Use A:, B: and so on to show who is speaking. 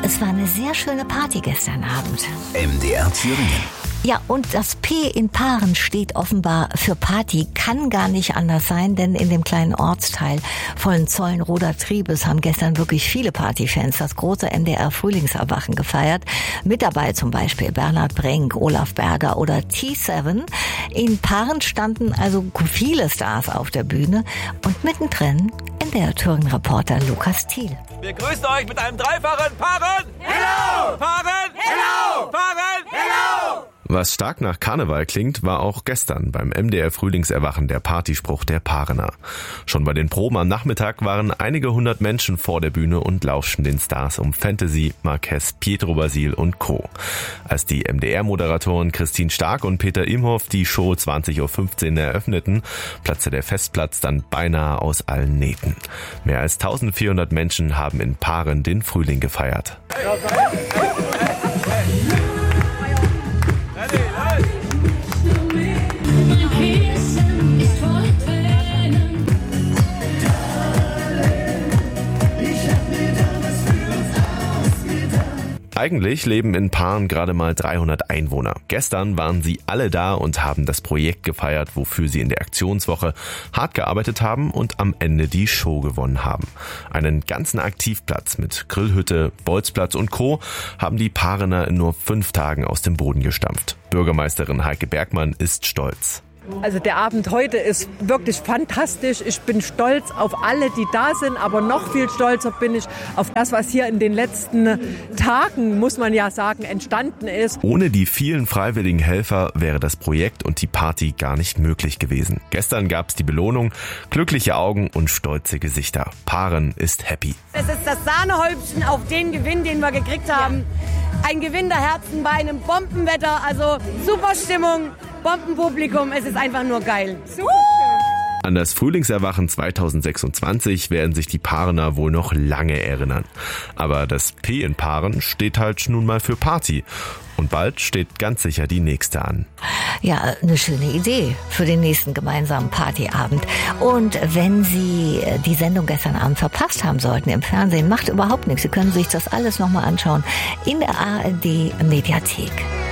A: Es war eine sehr schöne Party gestern Abend.
B: MDR Thüringen.
A: Ja, und das P in Paaren steht offenbar für Party. Kann gar nicht anders sein, denn in dem kleinen Ortsteil von Zeulenroda Triebes haben gestern wirklich viele Partyfans das große NDR Frühlingserwachen gefeiert. Mit dabei zum Beispiel Bernhard Brenk, Olaf Berger oder T7. In Paaren standen also viele Stars auf der Bühne und mittendrin NDR Thüringen-Reporter Lukas Thiel.
C: Wir grüßen euch mit einem dreifachen Paaren! Hello! Paaren! Hello! Paaren! Hello!
D: Was stark nach Karneval klingt, war auch gestern beim MDR Frühlingserwachen der Partyspruch der Paarener. Schon bei den Proben am Nachmittag waren einige hundert Menschen vor der Bühne und lauschten den Stars um Fantasy, Marquez, Pietro Basil und Co. Als die MDR-Moderatoren Christine Stark und Peter Imhoff die Show 20.15 Uhr eröffneten, platzte der Festplatz dann beinahe aus allen Nähten. Mehr als 1400 Menschen haben in Paaren den Frühling gefeiert. Eigentlich leben in Paaren gerade mal 300 Einwohner. Gestern waren sie alle da und haben das Projekt gefeiert, wofür sie in der Aktionswoche hart gearbeitet haben und am Ende die Show gewonnen haben. Einen ganzen Aktivplatz mit Grillhütte, Bolzplatz und Co. haben die Paarener in nur 5 Tagen aus dem Boden gestampft. Bürgermeisterin Heike Bergmann ist stolz.
E: Also der Abend heute ist wirklich fantastisch. Ich bin stolz auf alle, die da sind, aber noch viel stolzer bin ich auf das, was hier in den letzten Tagen, muss man ja sagen, entstanden ist.
D: Ohne die vielen freiwilligen Helfer wäre das Projekt und die Party gar nicht möglich gewesen. Gestern gab es die Belohnung, glückliche Augen und stolze Gesichter. Paaren ist happy.
F: Es ist das Sahnehäubchen auf den Gewinn, den wir gekriegt haben. Ein Gewinn der Herzen bei einem Bombenwetter, also super Stimmung. Bombenpublikum, es ist einfach nur geil.
D: An das Frühlingserwachen 2026 werden sich die Paarener wohl noch lange erinnern. Aber das P in Paaren steht halt nun mal für Party. Und bald steht ganz sicher die nächste an.
A: Ja, eine schöne Idee für den nächsten gemeinsamen Partyabend. Und wenn Sie die Sendung gestern Abend verpasst haben sollten im Fernsehen, macht überhaupt nichts. Sie können sich das alles nochmal anschauen in der ARD Mediathek.